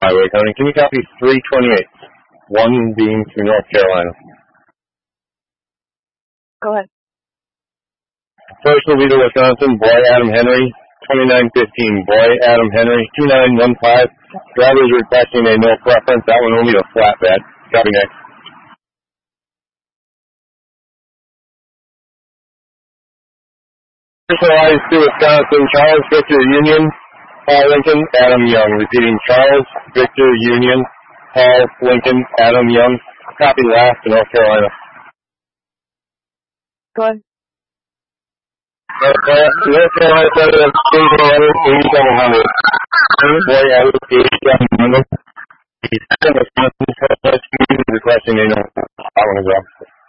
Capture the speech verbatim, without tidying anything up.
Highway County. Can you copy three twenty-eight? One being to North Carolina. Go ahead. First will be to Wisconsin, Boy Adam Henry, twenty-nine fifteen. Boy Adam Henry, two nine one five. Driver is requesting a no preference. That one will be a flatbed. Copy next. Personalized to Wisconsin, Charles Victor Union, Paul Lincoln, Adam Young. Repeating, Charles Victor Union, Paul Lincoln, Adam Young. Copy last to North Carolina. Go ahead. North Carolina, eighty-seven hundred. Boy, eighty-seven hundred. He's in Wisconsin, requesting a no. That one is up.